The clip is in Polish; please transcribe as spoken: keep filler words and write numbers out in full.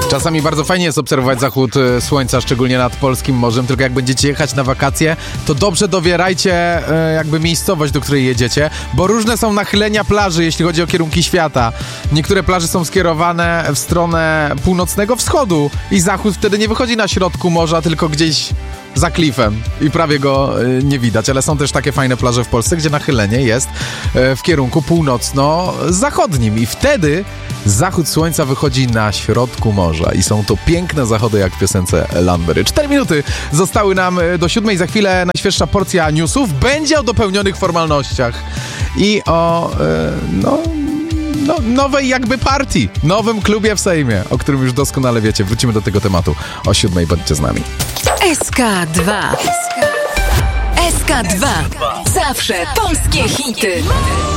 Czasami bardzo fajnie jest obserwować zachód słońca, szczególnie nad polskim morzem, tylko jak będziecie jechać na wakacje, to dobrze dobierajcie e, jakby miejscowość, do której jedziecie, bo różne są nachylenia plaży, jeśli chodzi o kierunki świata. Niektóre plaże są skierowane w stronę północnego wschodu i zachód wtedy nie wychodzi na środku morza, tylko gdzieś za klifem i prawie go y, nie widać, ale są też takie fajne plaże w Polsce, gdzie nachylenie jest y, w kierunku północno-zachodnim i wtedy zachód słońca wychodzi na środku morza i są to piękne zachody jak w piosence Lambery. Cztery minuty zostały nam do siódmej, za chwilę najświeższa porcja newsów będzie o dopełnionych formalnościach i o y, no No, nowej jakby partii, nowym klubie w Sejmie, o którym już doskonale wiecie. Wrócimy do tego tematu o siódmej, bądźcie z nami. S K dwa. S K dwa. Zawsze polskie hity.